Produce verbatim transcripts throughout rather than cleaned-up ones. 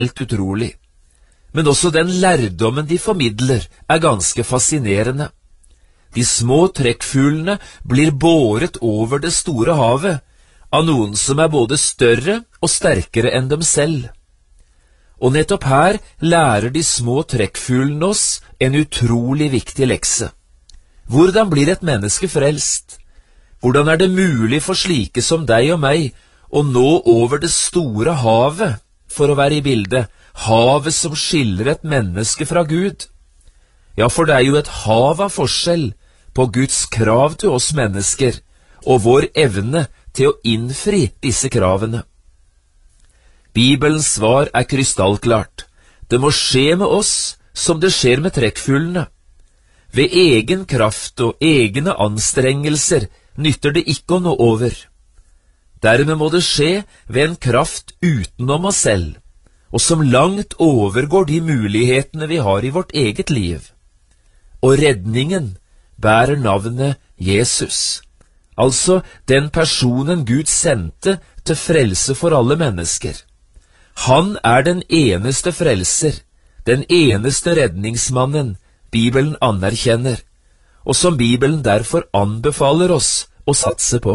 helt utrolig. Men også den lærdommen de formidler er ganske fascinerende. De små trekkfuglene blir båret over det store havet av noen som er både større og sterkere enn dem selv. Og nettopp her lærer de små trekkfuglene oss en utrolig viktig lekse. Hvordan blir et menneske frelst? Hvordan er det mulig for slike som deg og meg å nå over det store havet, for å være i bildet, havet som skiller et menneske fra Gud? Ja, for det er jo et hav av forskjell på Guds krav til oss mennesker og vår evne til å innfri disse kravene. Bibelens svar er krystallklart. Det må skje med oss som det skjer med trekkfuglene. Ved egen kraft og egne anstrengelser nytter det ikke å nå over. Dermed må det skje ved en kraft utenom oss selv, og som langt overgår de mulighetene vi har i vårt eget liv. Og redningen bærer navnet Jesus, altså den personen Gud sendte til frelse for alle mennesker. Han er den eneste frelser, den eneste redningsmannen Bibelen anerkjenner, og som Bibelen derfor anbefaler oss å satse på.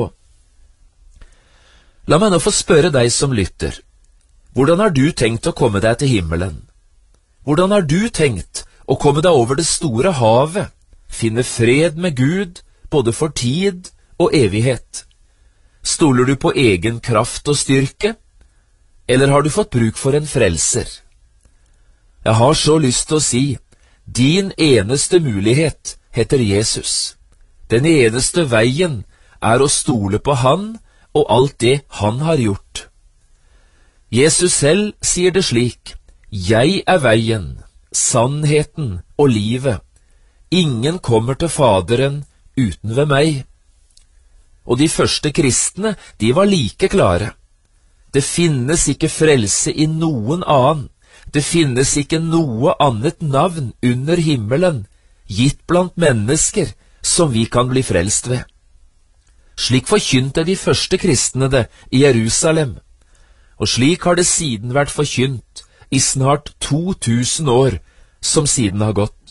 La meg nå få spørre deg som lytter. Hvordan har du tenkt å komme deg til himmelen? Hvordan har du tenkt å komme deg over det store havet, finne fred med Gud, både for tid og evighet? Stoler du på egen kraft og styrke, eller har du fått bruk for en frelser? Jeg har så lyst til å si, din eneste mulighet heter Jesus. Den eneste veien er å stole på Han og alt det Han har gjort. Jesus selv sier det slik: Jeg er veien, sannheten og livet. Ingen kommer til Faderen uten ved meg. Og de første kristne, de var like klare. Det finnes ikke frelse i noen annen. Det finnes ikke noe annet navn under himmelen, gitt blant mennesker, som vi kan bli frelst ved. Slik forkynte de første kristne det i Jerusalem, og slik har det siden vært forkynt i snart to tusen år som siden har gått.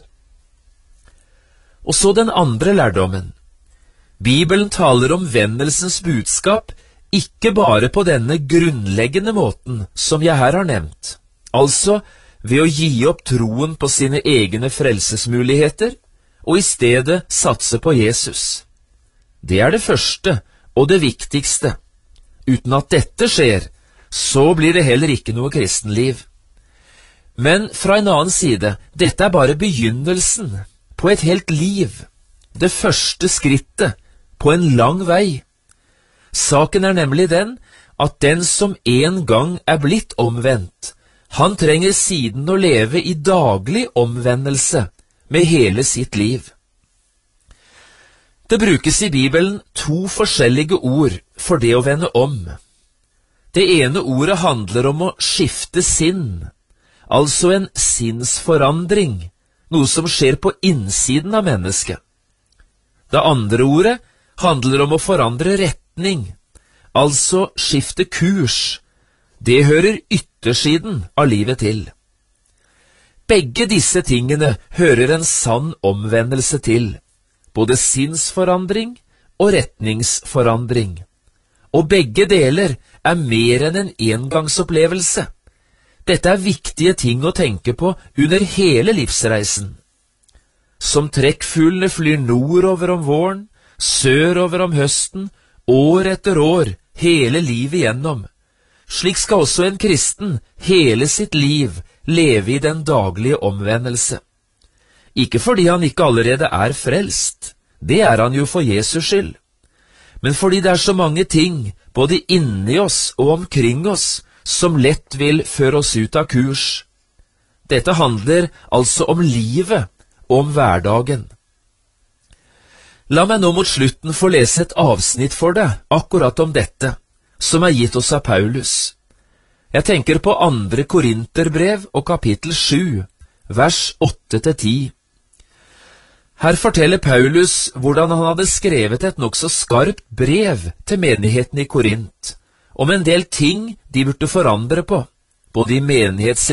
Og så den andre lærdommen. Bibelen taler om vendelsens budskap ikke bare på denne grunnleggende måten som jeg her har nevnt, altså ved å gi opp troen på sine egne frelsesmuligheter og i stedet satse på Jesus. Det er det første og det viktigste. Uten at dette skjer, så blir det heller ikke noe kristenliv. Men fra en annen side, dette er bare begynnelsen på et helt liv, det første skrittet på en lang vei. Saken er nemlig den at den som en gang er blitt omvendt, han trenger siden å leve i daglig omvendelse med hele sitt liv. Det brukes i Bibelen to forskjellige ord for det å vende om. Det ene ordet handler om å skifte sinn, altså en sinnsforandring, noe som skjer på innsiden av mennesket. Det andre ordet handler om å forandre retning, altså skifte kurs. Det hører yttersiden av livet til. Begge disse tingene hører en sann omvendelse til, både sinnsforandring og retningsforandring. Og begge deler er mer enn en engangsopplevelse. Dette er viktige ting å tenke på under hele livsreisen. Som trekkfuglene flyr nordover om våren, sørover om høsten, år etter år, hele livet igjennom. Slik skal også en kristen hele sitt liv leve i den daglige omvendelse. Ikke fordi han ikke allerede er frelst, det er han jo for Jesus skyld, men fordi det er så mange ting, både inni oss og omkring oss, som lett vil føre oss ut av kurs. Dette handler altså om livet og om hverdagen. La meg nå mot slutten få lese et avsnitt for deg akkurat om dette, som er gitt oss av Paulus. Jeg tenker på andre Korinterbrev og kapittel sju, vers åtte til ti. Her forteller Paulus hvordan han hadde skrevet et nokså skarpt brev til menigheten i Korint, om en del ting de burde forandre på, både i menighetsliv